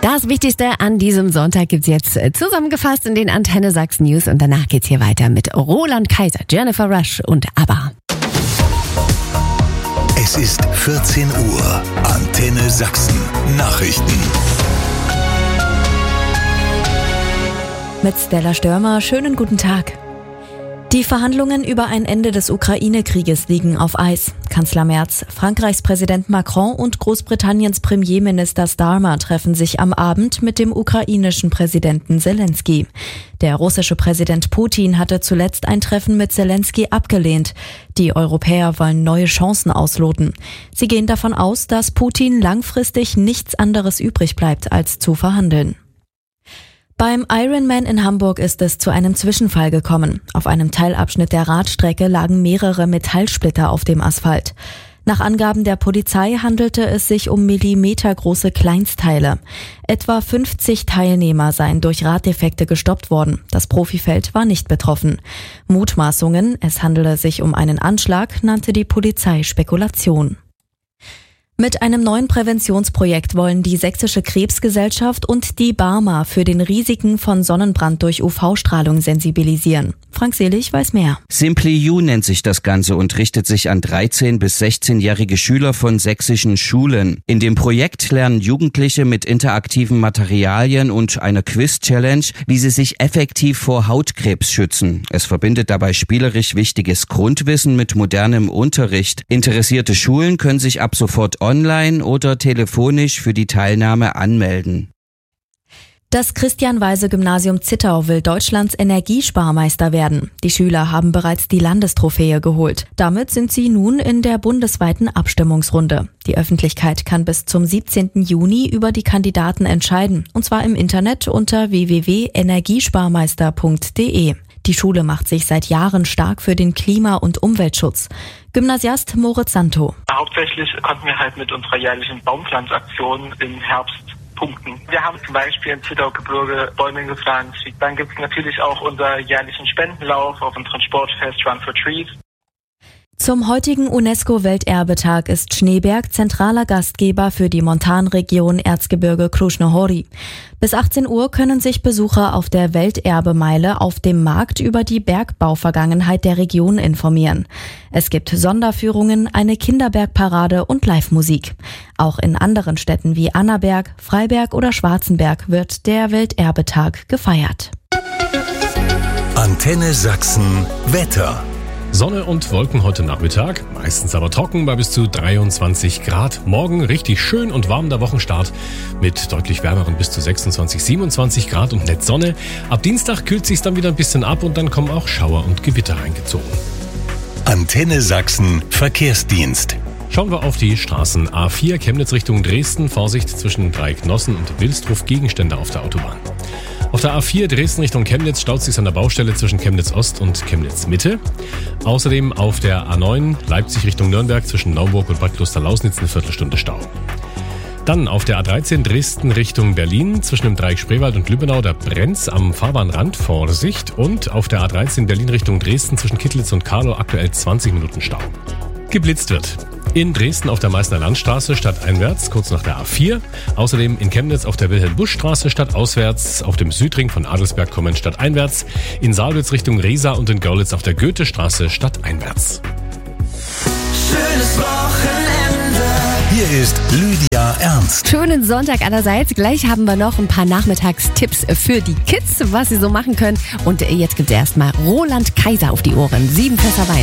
Das Wichtigste an diesem Sonntag gibt's jetzt zusammengefasst in den Antenne Sachsen News und danach geht's hier weiter mit Roland Kaiser, Jennifer Rush und ABBA. Es ist 14 Uhr. Antenne Sachsen. Nachrichten. Mit Stella Störmer, schönen guten Tag. Die Verhandlungen über ein Ende des Ukraine-Krieges liegen auf Eis. Kanzler Merz, Frankreichs Präsident Macron und Großbritanniens Premierminister Starmer treffen sich am Abend mit dem ukrainischen Präsidenten Zelensky. Der russische Präsident Putin hatte zuletzt ein Treffen mit Zelensky abgelehnt. Die Europäer wollen neue Chancen ausloten. Sie gehen davon aus, dass Putin langfristig nichts anderes übrig bleibt, als zu verhandeln. Beim Ironman in Hamburg ist es zu einem Zwischenfall gekommen. Auf einem Teilabschnitt der Radstrecke lagen mehrere Metallsplitter auf dem Asphalt. Nach Angaben der Polizei handelte es sich um millimetergroße Kleinstteile. Etwa 50 Teilnehmer seien durch Raddefekte gestoppt worden. Das Profifeld war nicht betroffen. Mutmaßungen, es handele sich um einen Anschlag, nannte die Polizei Spekulation. Mit einem neuen Präventionsprojekt wollen die Sächsische Krebsgesellschaft und die BARMA für den Risiken von Sonnenbrand durch UV-Strahlung sensibilisieren. Frank Selig weiß mehr. Simply You nennt sich das Ganze und richtet sich an 13- bis 16-jährige Schüler von sächsischen Schulen. In dem Projekt lernen Jugendliche mit interaktiven Materialien und einer Quiz-Challenge, wie sie sich effektiv vor Hautkrebs schützen. Es verbindet dabei spielerisch wichtiges Grundwissen mit modernem Unterricht. Interessierte Schulen können sich ab sofort online oder telefonisch für die Teilnahme anmelden. Das Christian-Weise-Gymnasium Zittau will Deutschlands Energiesparmeister werden. Die Schüler haben bereits die Landestrophäe geholt. Damit sind sie nun in der bundesweiten Abstimmungsrunde. Die Öffentlichkeit kann bis zum 17. Juni über die Kandidaten entscheiden, und zwar im Internet unter www.energiesparmeister.de. Die Schule macht sich seit Jahren stark für den Klima- und Umweltschutz. Gymnasiast Moritz Santo. Hauptsächlich konnten wir halt mit unserer jährlichen Baumpflanzaktion im Herbst punkten. Wir haben zum Beispiel im Zittaugebirge Bäume gepflanzt. Dann gibt es natürlich auch unseren jährlichen Spendenlauf auf unserem Sportfest Run for Trees. Zum heutigen UNESCO-Welterbetag ist Schneeberg zentraler Gastgeber für die Montanregion Erzgebirge Krušnohoří. Bis 18 Uhr können sich Besucher auf der Welterbemeile auf dem Markt über die Bergbauvergangenheit der Region informieren. Es gibt Sonderführungen, eine Kinderbergparade und Live-Musik. Auch in anderen Städten wie Annaberg, Freiberg oder Schwarzenberg wird der Welterbetag gefeiert. Antenne Sachsen Wetter. Sonne und Wolken heute Nachmittag, meistens aber trocken bei bis zu 23 Grad. Morgen richtig schön und warm der Wochenstart mit deutlich wärmeren bis zu 26, 27 Grad und nett Sonne. Ab Dienstag kühlt sich's dann wieder ein bisschen ab und dann kommen auch Schauer und Gewitter reingezogen. Antenne Sachsen Verkehrsdienst. Schauen wir auf die Straßen. A4 Chemnitz Richtung Dresden, Vorsicht zwischen Dreiecknossen und Wilsdruf, Gegenstände auf der Autobahn. Auf der A4 Dresden Richtung Chemnitz staut sich an der Baustelle zwischen Chemnitz Ost und Chemnitz Mitte. Außerdem auf der A9 Leipzig Richtung Nürnberg zwischen Naumburg und Bad Klosterlausnitz eine Viertelstunde Stau. Dann auf der A13 Dresden Richtung Berlin zwischen dem Dreieck Spreewald und Lübbenau, da brennt's am Fahrbahnrand, Vorsicht. Und auf der A13 Berlin Richtung Dresden zwischen Kittlitz und Karlow aktuell 20 Minuten Stau. Geblitzt wird. In Dresden auf der Meißner Landstraße stadteinwärts, kurz nach der A4. Außerdem in Chemnitz auf der Wilhelm-Busch-Straße stadtauswärts, auf dem Südring von Adelsberg kommend stadteinwärts, in Saalwitz Richtung Riesa und in Görlitz auf der Goethestraße stadteinwärts. Schönes Wochenende. Hier ist Lydia Ernst. Schönen Sonntag allerseits. Gleich haben wir noch ein paar Nachmittagstipps für die Kids, was sie so machen können. Und jetzt gibt's erstmal Roland Kaiser auf die Ohren. 7 Fässer Wein.